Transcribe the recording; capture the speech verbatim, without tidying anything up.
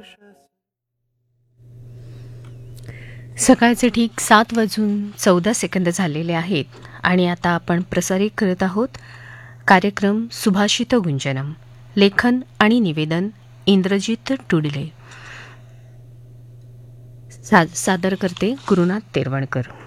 सकाळचे ठीक सात वाजून चौदा सेकंद झालेले आहेत आणि आता आपण प्रसारित करत आहोत कार्यक्रम सुभाषित गुंजनम. लेखन आणि निवेदन इंद्रजित टुडले. सा सादर करते गुरुनाथ तेरवणकर.